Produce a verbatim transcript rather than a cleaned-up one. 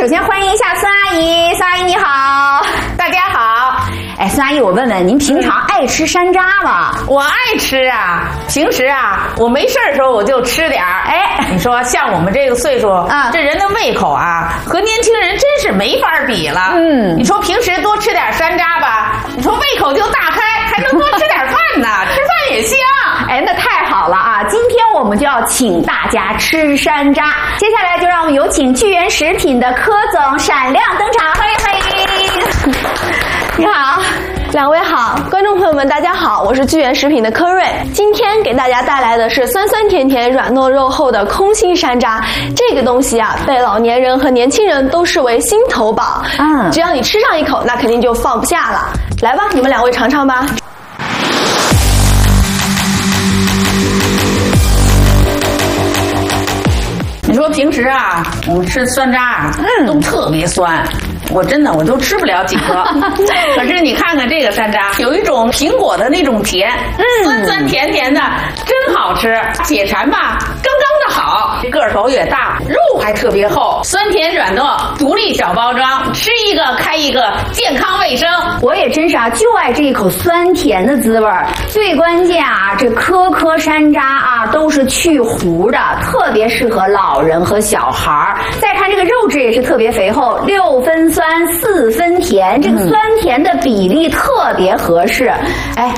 首先欢迎一下孙阿姨，孙阿姨你好。 大家好。 哎，孙阿姨，我问问您平常爱吃山楂吗？ 我爱吃啊，平时啊，我没事的时候我就吃点儿。哎，你说像我们这个岁数啊，这人的胃口啊，和年轻人真是没法比了。嗯，你说平时多吃点山楂吧，你说胃口就大开，还能多吃点饭呢，吃饭也香。 哎，那太好了啊！今天我们就要请大家吃山楂。接下来就让我们有请聚源食品的柯总闪亮登场，欢迎欢迎。 你好，两位好，观众朋友们大家好，我是聚源食品的柯瑞。今天给大家带来的是酸酸甜甜、软糯肉厚的空心山楂。这个东西啊，被老年人和年轻人都视为心头宝。嗯，只要你吃上一口，那肯定就放不下了。来吧，你们两位尝尝吧。 你说平时啊，我们吃酸楂啊，嗯，都特别酸。我真的我都吃不了几颗，可是你看看这个山楂，有一种苹果的那种甜，嗯，酸酸甜甜的，真好吃，解馋吧，刚刚的好，个头也大，肉还特别厚，酸甜软糯，独立小包装，吃一个开一个，健康卫生。 我也真是啊，就爱这一口酸甜的滋味儿。最关键啊，这颗颗山楂啊都是去核的，特别适合老人和小孩儿。再看这个肉质也是特别肥厚，六分酸四分甜，这个酸甜的比例特别合适。哎，